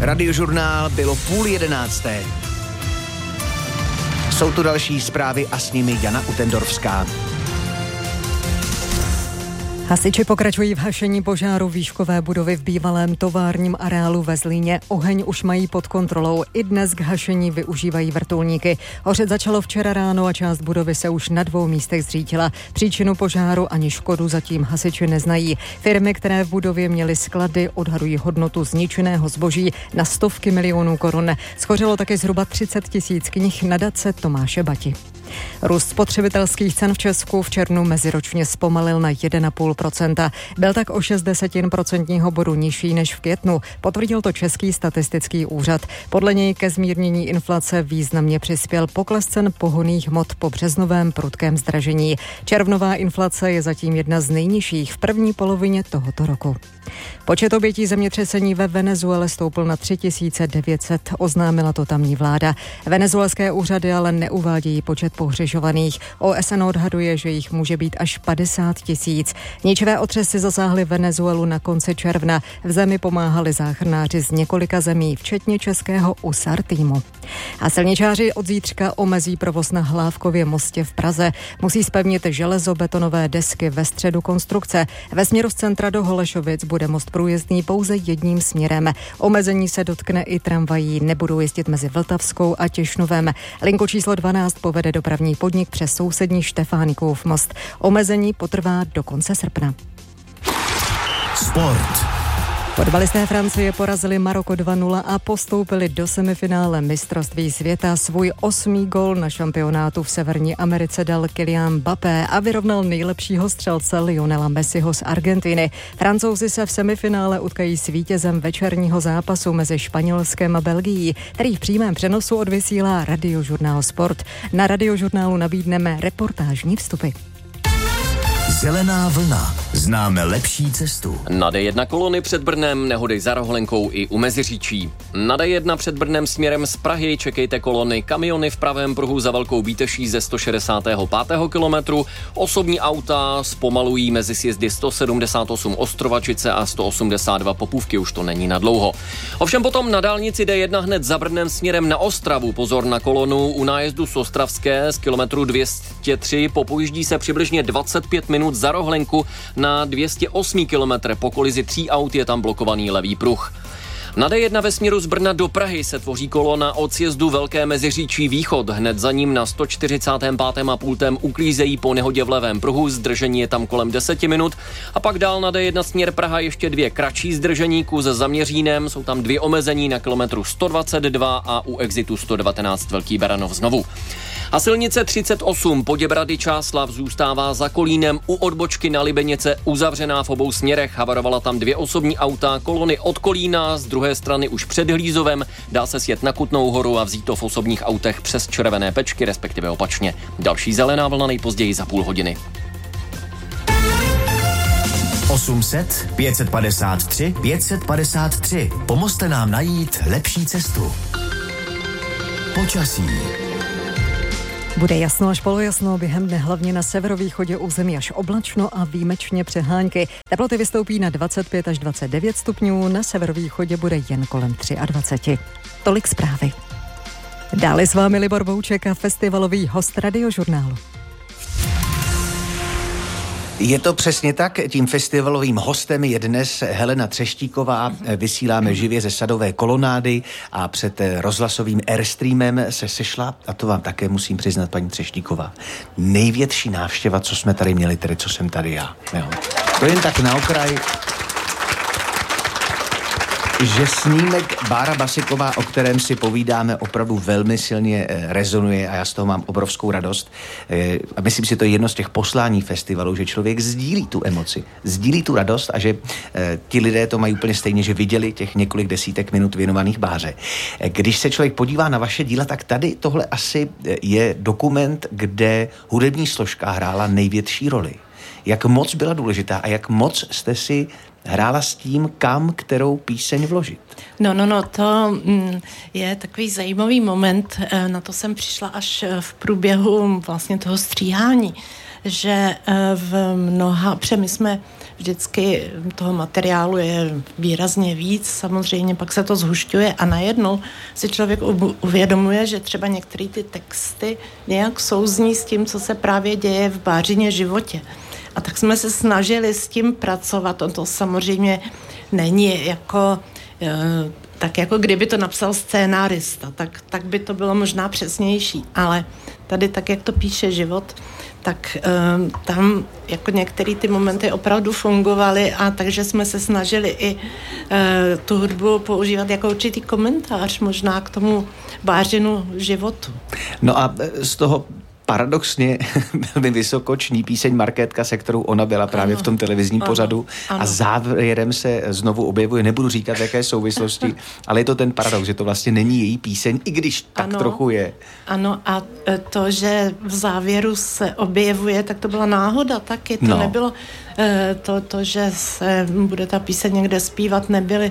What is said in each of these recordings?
Radiožurnál bylo 10:30. Jsou tu další zprávy a s nimi Jana Utendorfská. Hasiči pokračují v hašení požáru výškové budovy v bývalém továrním areálu ve Zlíně. Oheň už mají pod kontrolou. I dnes k hašení využívají vrtulníky. Hořet začalo včera ráno a část budovy se už na 2 místech zřítila. Příčinu požáru ani škodu zatím hasiči neznají. Firmy, které v budově měly sklady, odhadují hodnotu zničeného zboží na stovky milionů korun. Schořelo také zhruba 30 000 knih nadace Tomáše Bati. Růst spotřebitelských cen v Česku v červnu meziročně zpomalil na 1,5%. Byl tak o 0,6% bodu nižší než v květnu, potvrdil to Český statistický úřad. Podle něj ke zmírnění inflace významně přispěl pokles cen pohonných hmot po březnovém prudkém zdražení. Červnová inflace je zatím jedna z nejnižších v první polovině tohoto roku. Počet obětí zemětřesení ve Venezuele stoupl na 3900, oznámila to tamní vláda. Venezuelské úřady ale neuvádějí počet pohřešovaných. OSN odhaduje, že jich může být až 50 000. Ničivé otřesy zasáhly Venezuelu na konci června. V zemi pomáhali záchranáři z několika zemí, včetně českého USAR týmu. A silničáři od zítřka omezí provoz na Hlávkově mostě v Praze. Musí zpevnit železobetonové desky ve středu konstrukce. Ve směru z centra do Holešovic bude most průjezdný pouze jedním směrem. Omezení se dotkne i tramvají, nebudou jezdit mezi Vltavskou a Těšnovem. Linku číslo 12 povede dopravní podnik přes sousední Štefánikův most. Omezení potrvá do konce srpna. Sport. Fotbalisté Francie porazili Maroko 2-0 a postoupili do semifinále mistrovství světa. Svůj 8. gól na šampionátu v Severní Americe dal Kylian Mbappé a vyrovnal nejlepšího střelce Lionela Messiho z Argentiny. Francouzi se v semifinále utkají s vítězem večerního zápasu mezi Španělskem a Belgií, který v přímém přenosu odvysílá Radiožurnál Sport. Na Radiožurnálu nabídneme reportážní vstupy. Zelená vlna. Známe lepší cestu. Na D1 kolony před Brnem, nehody za Rohlenkou i u Meziříčí. Na D1 před Brnem směrem z Prahy čekejte kolony, kamiony v pravém pruhu za Velkou Bíteší ze 165. kilometru. Osobní auta zpomalují mezi sjezdy 178 Ostrovačice a 182 Popůvky, už to není na dlouho. Ovšem potom na dálnici D1 hned za Brnem směrem na Ostravu. Pozor na kolonu u nájezdu z Ostravské z kilometru 203. Popojíždí se přibližně 25 minut za Rohlenku na 208 kilometr. Po kolizi 3 aut je tam blokovaný levý pruh. Na D1 ve směru z Brna do Prahy se tvoří kolona od sjezdu Velké Meziříčí východ. Hned za ním na 145. a pultem uklízejí po nehodě v levém pruhu. Zdržení je tam kolem 10 minut. A pak dál na D1 směr Praha ještě 2 kratší zdržení, kus za Zaměřínem. Jsou tam 2 omezení na kilometru 122 a u exitu 119 Velký Beranov znovu. A silnice 38 Poděbrady-Čáslav zůstává za Kolínem u odbočky na Libenice uzavřená v obou směrech. Havarovala tam 2 osobní auta, kolony od Kolína, z druhé strany už před Hlízovem. Dá se sjet na Kutnou Horu a vzít to v osobních autech přes Červené Pečky, respektive opačně. Další zelená vlna nejpozději za půl hodiny. 800 553 553. Pomozte nám najít lepší cestu. Počasí. Bude jasno až polojasno, během dne hlavně na severovýchodě území až oblačno a výjimečně přehánky. Teploty vystoupí na 25 až 29 stupňů, na severovýchodě bude jen kolem 23. Tolik zprávy. Dále s vámi Libor Bouček a festivalový host Radiožurnálu. Je to přesně tak, tím festivalovým hostem je dnes Helena Třeštíková, vysíláme živě ze Sadové kolonády a před rozhlasovým Airstreamem se sešla, a to vám také musím přiznat, paní Třeštíková, největší návštěva, co jsme tady měli, tedy co jsem tady já. Jo. To jen tak na okraj, že snímek Bára Basiková, o kterém si povídáme, opravdu velmi silně rezonuje a já z toho mám obrovskou radost. A myslím si, to je jedno z těch poslání festivalu, že člověk sdílí tu emoci, sdílí tu radost a že ti lidé to mají úplně stejně, že viděli těch několik desítek minut věnovaných Báře. Když se člověk podívá na vaše díla, tak tady tohle asi je dokument, kde hudební složka hrála největší roli. Jak moc byla důležitá a jak moc jste si hrála s tím, kam kterou píseň vložit? No, to je takový zajímavý moment, na to jsem přišla až v průběhu vlastně toho stříhání, že v mnoha, my jsme vždycky toho materiálu je výrazně víc, samozřejmě pak se to zhušťuje a najednou si člověk uvědomuje, že třeba některé ty texty nějak souzní s tím, co se právě děje v Bářině životě. A tak jsme se snažili s tím pracovat. To samozřejmě není jako... tak jako kdyby to napsal scénárista, tak by to bylo možná přesnější, ale tady tak, jak to píše život, tak tam jako některé ty momenty opravdu fungovaly a takže jsme se snažili i tu hudbu používat jako určitý komentář možná k tomu Bářinu životu. No a z toho paradoxně velmi vysokoční píseň Markétka, se kterou ona byla právě v tom televizním pořadu a závěrem se znovu objevuje, nebudu říkat, jaké souvislosti, ale je to ten paradox, že to vlastně není její píseň, i když tak trochu je. Ano, a to, že v závěru se objevuje, tak to byla náhoda taky, to nebylo to, že se bude ta píseň někde zpívat,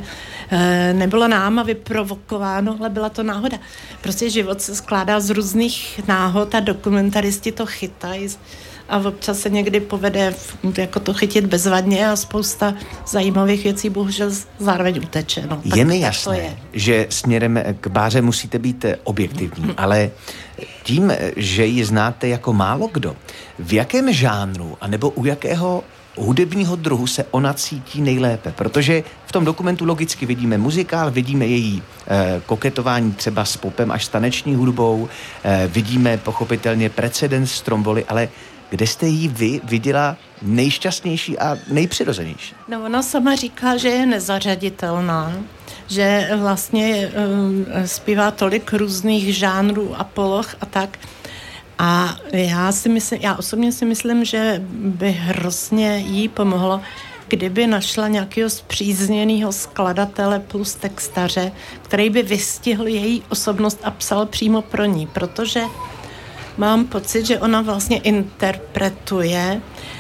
nebylo náma vyprovokováno, ale byla to náhoda. Prostě život se skládá z různých náhod a dokumentaristi to chytají a občas se někdy povede jako to chytit bezvadně a spousta zajímavých věcí bohužel zároveň uteče. No, je mi jasné, že směrem k Báře musíte být objektivní, ale tím, že ji znáte jako málo kdo, v jakém žánru anebo u jakého hudebního druhu se ona cítí nejlépe, protože v tom dokumentu logicky vidíme muzikál, vidíme její koketování třeba s popem až s taneční hudbou, vidíme pochopitelně precedens Stromboli, ale kde jste jí vy viděla nejšťastnější a nejpřirozenější? No ona sama říká, že je nezařaditelná, že vlastně zpívá tolik různých žánrů a poloh a tak. A já osobně si myslím, že by hrozně jí pomohlo, kdyby našla nějakého spřízněného skladatele plus textaře, který by vystihl její osobnost a psal přímo pro ní, protože mám pocit, že ona vlastně interpretuje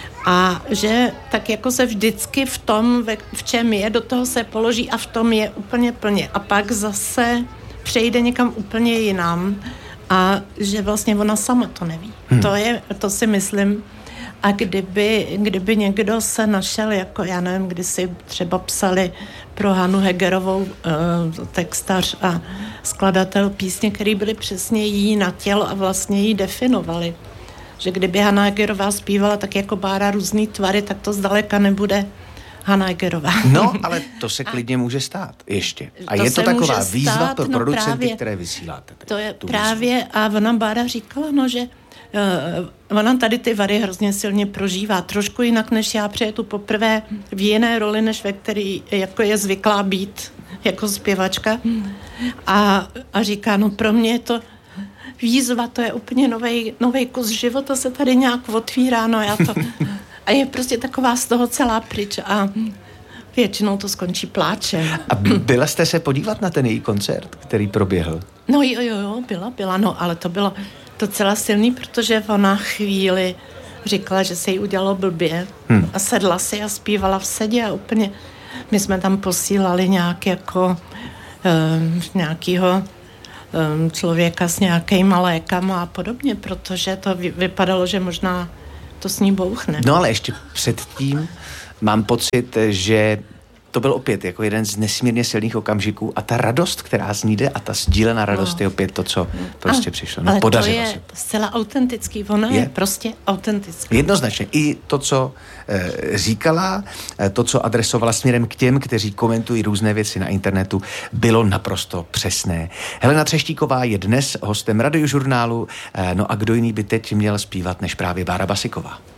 a že tak jako se vždycky v tom, v čem je, do toho se položí a v tom je úplně plně. A pak zase přejde někam úplně jinam a že vlastně ona sama to neví. To si myslím. A kdyby někdo se našel, jako já nevím, kdy si třeba psali pro Hanu Hegerovou textař a skladatel písně, který byly přesně jí na tělo a vlastně jí definovali. Že kdyby Hana Hegerová zpívala tak jako Bára různý tvary, tak to zdaleka nebude Hana Hegerová. No, ale to se klidně může stát ještě. A je to taková výzva pro producenty, právě, které vysíláte. To je právě, výzvu. A ona Bára říkala, že ona tady ty vary hrozně silně prožívá. Trošku jinak, než já přijedu poprvé v jiné roli, než ve který jako je zvyklá být jako zpěvačka. A říká, no pro mě je to výzva, to je úplně novej kus života se tady nějak otvírá, no já to... A je prostě taková z toho celá pryč a většinou to skončí pláčem. A byla jste se podívat na ten její koncert, který proběhl? No jo, byla, no, ale to bylo docela silný, protože ona chvíli říkala, že se jí udělalo blbě a sedla si a zpívala v sedě a úplně, my jsme tam posílali nějak jako nějakýho člověka s nějakýma lékama a podobně, protože to vypadalo, že možná to s ní bouchne. No ale ještě předtím mám pocit, že to byl opět jako jeden z nesmírně silných okamžiků a ta radost, která z ní jde a ta sdílená radost je opět to, co prostě přišlo. No, ale podařilo to je se. Zcela autentický, ona je prostě autentická. Jednoznačně. I to, co říkala, to, co adresovala směrem k těm, kteří komentují různé věci na internetu, bylo naprosto přesné. Helena Třeštíková je dnes hostem Radiožurnálu, no a kdo jiný by teď měl zpívat než právě Bára Basiková.